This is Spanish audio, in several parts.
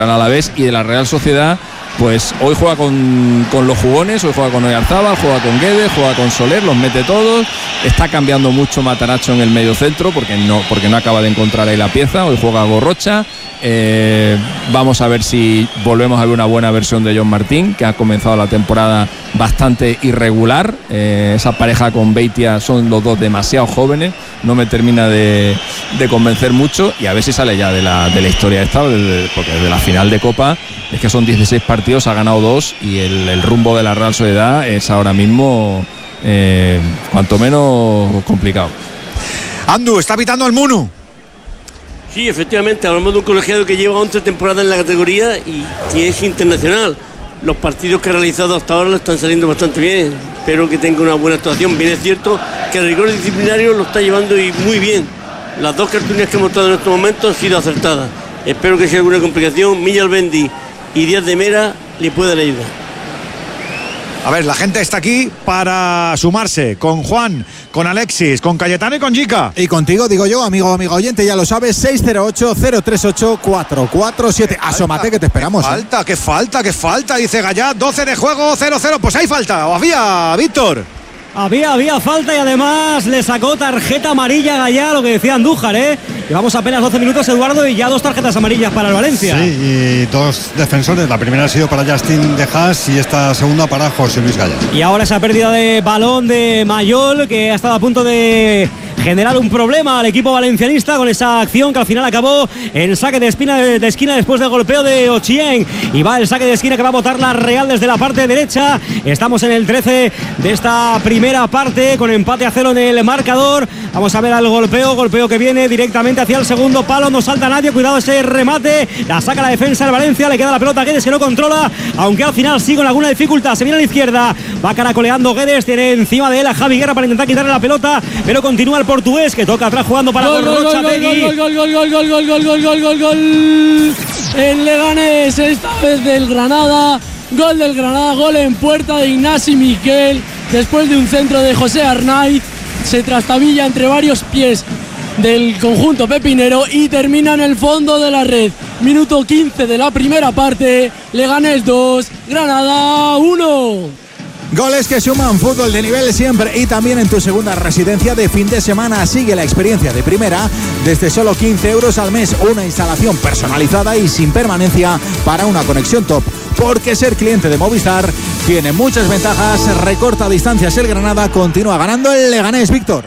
Alavés y de la Real Sociedad. Pues hoy juega con los jugones, hoy juega con Oyarzábal, juega con Guedes, juega con Soler, los mete todos. Está cambiando mucho Matarazzo en el medio centro porque no acaba de encontrar ahí la pieza. Hoy juega Gorrocha. Vamos a ver si volvemos a ver una buena versión de John Martín, que ha comenzado la temporada bastante irregular. Esa pareja con Beitia son los dos demasiado jóvenes, no me termina de convencer mucho, y a ver si sale ya de la historia esta, porque desde la final de Copa es que son 16 partidos, ha ganado 2 y el rumbo de la Real Sociedad es ahora mismo cuanto menos complicado. Andu, está pitando el Munu. Sí, efectivamente, hablamos de un colegiado que lleva 11 temporadas en la categoría y que es internacional. Los partidos que ha realizado hasta ahora le están saliendo bastante bien. Espero que tenga una buena actuación. Bien es cierto que el rigor disciplinario lo está llevando y muy bien. Las 2 cartulinas que hemos dado en estos momentos han sido acertadas. Espero que si hay alguna complicación, Milla Albendi y Díaz de Mera le puedan ayudar. A ver, la gente está aquí para sumarse con Juan, con Alexis, con Cayetano y con Jica. Y contigo, digo yo, amigo oyente, ya lo sabes, 608-038-447. Asómate que te esperamos. Qué falta, dice Gallá. 12 de juego, 0-0. Pues hay falta, o había, Víctor. Había falta y además le sacó tarjeta amarilla a Gallá, lo que decía Andújar, Llevamos apenas 12 minutos, Eduardo, y ya 2 tarjetas amarillas para el Valencia. Sí, y 2 defensores. La primera ha sido para Justin de Haas y esta segunda para José Luis Gallá. Y ahora esa pérdida de balón de Mayol, que ha estado a punto de generar un problema al equipo valencianista con esa acción que al final acabó en saque de esquina después del golpeo de Ochien. Y va el saque de esquina que va a botar la Real desde la parte derecha. Estamos en el 13 de esta primera parte con empate a 0 en el marcador. Vamos a ver al golpeo que viene directamente hacia el segundo palo. No salta nadie, cuidado ese remate. La saca la defensa del Valencia, le queda la pelota a Guedes, que no controla, aunque al final sigue con alguna dificultad. Se viene a la izquierda, va caracoleando Guedes, tiene encima de él a Javi Guerra para intentar quitarle la pelota, pero continúa el portugués, que toca atrás jugando para Gorrocha. Gol en Leganés, esta vez del Granada. Gol del Granada, gol en puerta de Ignasi Miquel, después de un centro de José Arnaiz. Se trastabilla entre varios pies del conjunto pepinero y termina en el fondo de la red. Minuto 15 de la primera parte. Leganés 2, Granada 1. Goles que suman, fútbol de nivel siempre, y también en tu segunda residencia de fin de semana. Sigue la experiencia de primera desde solo 15 euros al mes. Una instalación personalizada y sin permanencia para una conexión top. Porque ser cliente de Movistar tiene muchas ventajas. Recorta distancias el Granada, continúa ganando el Leganés, Víctor.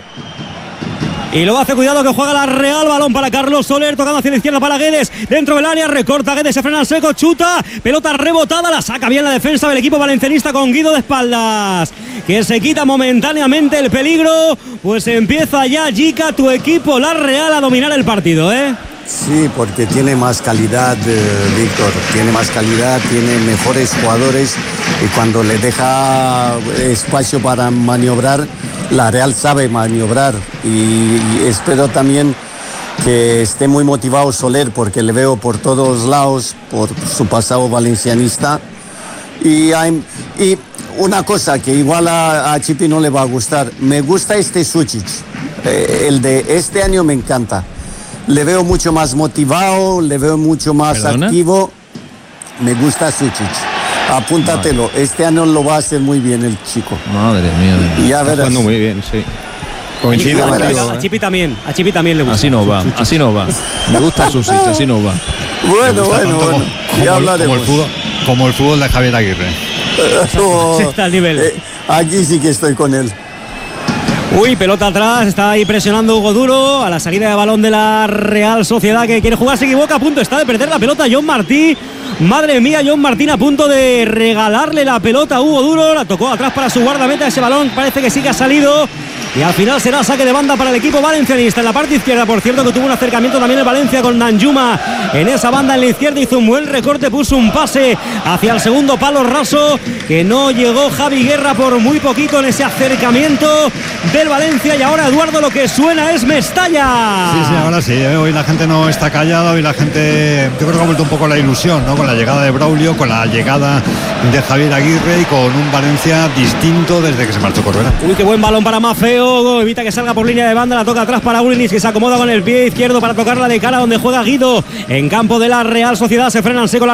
Y lo hace, cuidado que juega la Real, balón para Carlos Soler, tocando hacia la izquierda para Guedes, dentro del área, recorta Guedes, se frena al seco, chuta, pelota rebotada, la saca bien la defensa del equipo valencianista con Guido de espaldas, que se quita momentáneamente el peligro. Pues empieza ya, Jica, tu equipo, la Real, a dominar el partido, Sí, porque tiene más calidad, Víctor, tiene más calidad, tiene mejores jugadores, y cuando le deja espacio para maniobrar, la Real sabe maniobrar, y espero también que esté muy motivado Soler, porque le veo por todos lados por su pasado valencianista. Y una cosa que igual a Chipi no le va a gustar, me gusta este Sučić, el de este año me encanta. Le veo mucho más motivado, le veo mucho más activo. Me gusta Sučić. Apúntatelo. Madre. Este año lo va a hacer muy bien el chico. Madre mía. Y ya verás. Está muy bien, sí. Coincide contigo, a Chipi también le gusta. Así no va. Me gusta Sučić, así no va. Bueno. Ya hablaremos. Como el fútbol de Javier Aguirre. Está al nivel. Aquí sí que estoy con él. Uy, pelota atrás, está ahí presionando Hugo Duro a la salida de balón de la Real Sociedad, que quiere jugar, se equivoca, a punto está de perder la pelota John Martín. Madre mía, John Martín a punto de regalarle la pelota a Hugo Duro, la tocó atrás para su guardameta, ese balón parece que sí que ha salido. Y al final será saque de banda para el equipo valencianista en la parte izquierda. Por cierto, que tuvo un acercamiento también el Valencia con Danjuma en esa banda en la izquierda. Hizo un buen recorte, puso un pase hacia el segundo palo raso, que no llegó Javi Guerra por muy poquito en ese acercamiento del Valencia. Y ahora, Eduardo, lo que suena es Mestalla. Sí, ahora sí. Hoy la gente no está callada. Hoy la gente, yo creo que ha vuelto un poco la ilusión, ¿no? Con la llegada de Braulio, con la llegada de Javier Aguirre y con un Valencia distinto desde que se marchó Corberán. Uy, qué buen balón para Mafe. Feo evita que salga por línea de banda, la toca atrás para Ulinis, que se acomoda con el pie izquierdo para tocarla de cara donde juega Guido. En campo de la Real Sociedad se frenan seco